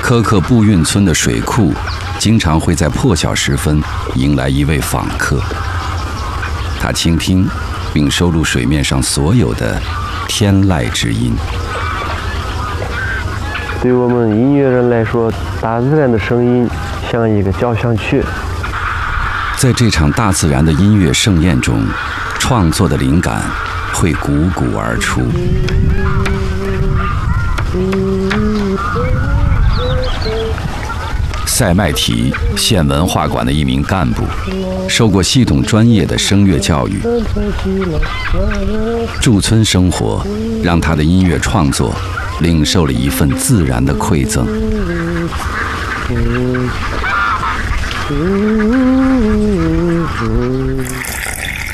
柯克布运村的水库经常会在破晓时分迎来一位访客，他倾听并收录水面上所有的天籁之音。 对我们音乐人来说，大自然的声音像一个交响曲。 在这场大自然的音乐盛宴中，创作的灵感会汩汩而出。塞麦提县文化馆的一名干部，受过系统专业的声乐教育。驻村生活让他的音乐创作领受了一份自然的馈赠。